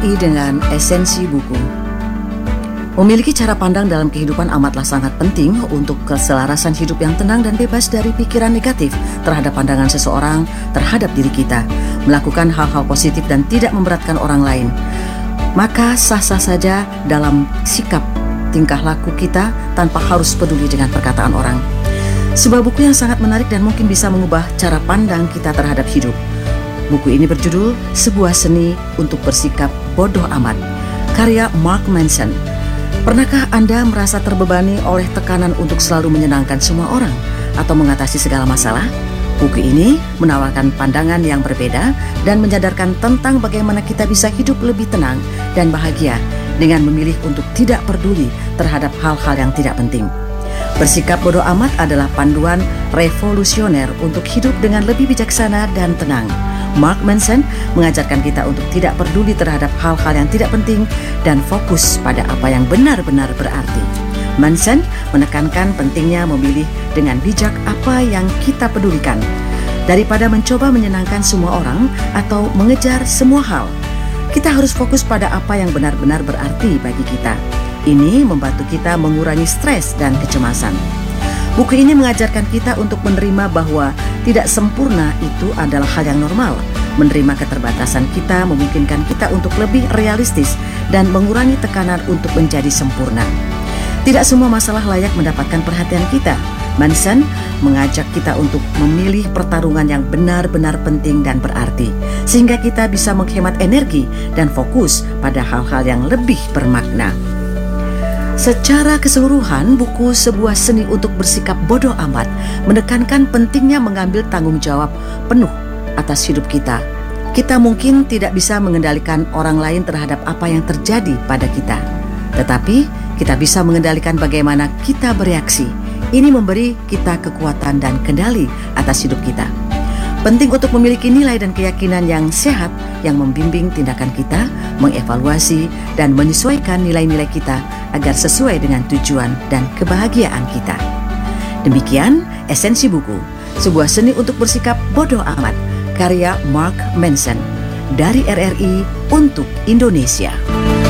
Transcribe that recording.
RRI dengan esensi buku. Memiliki cara pandang dalam kehidupan amatlah sangat penting untuk keselarasan hidup yang tenang dan bebas dari pikiran negatif terhadap pandangan seseorang terhadap diri kita, melakukan hal-hal positif dan tidak memberatkan orang lain. Maka sah-sah saja dalam sikap tingkah laku kita tanpa harus peduli dengan perkataan orang. Sebuah buku yang sangat menarik dan mungkin bisa mengubah cara pandang kita terhadap hidup. Buku ini berjudul Sebuah Seni untuk Bersikap Bodoh Amat, karya Mark Manson. Pernahkah Anda merasa terbebani oleh tekanan untuk selalu menyenangkan semua orang atau mengatasi segala masalah? Buku ini menawarkan pandangan yang berbeda dan menyadarkan tentang bagaimana kita bisa hidup lebih tenang dan bahagia dengan memilih untuk tidak peduli terhadap hal-hal yang tidak penting. Bersikap bodoh amat adalah panduan revolusioner untuk hidup dengan lebih bijaksana dan tenang. Mark Manson mengajarkan kita untuk tidak peduli terhadap hal-hal yang tidak penting dan fokus pada apa yang benar-benar berarti. Manson menekankan pentingnya memilih dengan bijak apa yang kita pedulikan, daripada mencoba menyenangkan semua orang atau mengejar semua hal. Kita harus fokus pada apa yang benar-benar berarti bagi kita. Ini membantu kita mengurangi stres dan kecemasan. Buku ini mengajarkan kita untuk menerima bahwa tidak sempurna itu adalah hal yang normal. Menerima keterbatasan kita memungkinkan kita untuk lebih realistis dan mengurangi tekanan untuk menjadi sempurna. Tidak semua masalah layak mendapatkan perhatian kita. Manson mengajak kita untuk memilih pertarungan yang benar-benar penting dan berarti, sehingga kita bisa menghemat energi dan fokus pada hal-hal yang lebih bermakna. Secara keseluruhan, buku Sebuah Seni untuk Bersikap Bodoh Amat menekankan pentingnya mengambil tanggung jawab penuh atas hidup kita. Kita mungkin tidak bisa mengendalikan orang lain terhadap apa yang terjadi pada kita, tetapi kita bisa mengendalikan bagaimana kita bereaksi. Ini memberi kita kekuatan dan kendali atas hidup kita. Penting untuk memiliki nilai dan keyakinan yang sehat yang membimbing tindakan kita, mengevaluasi dan menyesuaikan nilai-nilai kita agar sesuai dengan tujuan dan kebahagiaan kita. Demikian esensi buku Sebuah Seni untuk Bersikap Bodoh Amat, karya Mark Manson, dari RRI untuk Indonesia.